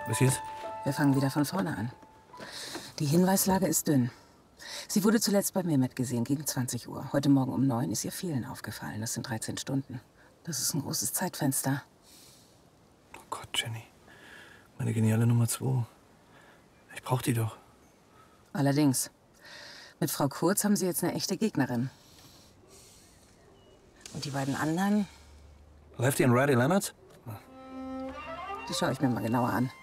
Was jetzt? Wir fangen wieder von vorne an. Die Hinweislage ist dünn. Sie wurde zuletzt bei Mehmet gesehen, gegen 20 Uhr. Heute Morgen um 9 ist ihr Fehlen aufgefallen. Das sind 13 Stunden. Das ist ein großes Zeitfenster. Oh Gott, Jenny. Meine geniale Nummer 2. Ich brauch die doch. Allerdings. Mit Frau Kurz haben Sie jetzt eine echte Gegnerin. Und die beiden anderen, Lefty und Riley Leonard? die schaue ich mir mal genauer an.